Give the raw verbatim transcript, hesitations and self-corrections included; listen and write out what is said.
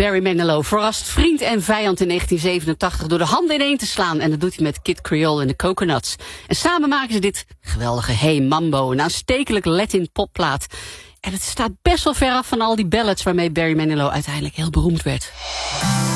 Barry Manilow verrast vriend en vijand in negentien zevenentachtig door de handen ineen te slaan. En dat doet hij met Kid Creole en de Coconuts. En samen maken ze dit geweldige Hey Mambo, een aanstekelijk Latin popplaat. En het staat best wel ver af van al die ballads waarmee Barry Manilow uiteindelijk heel beroemd werd.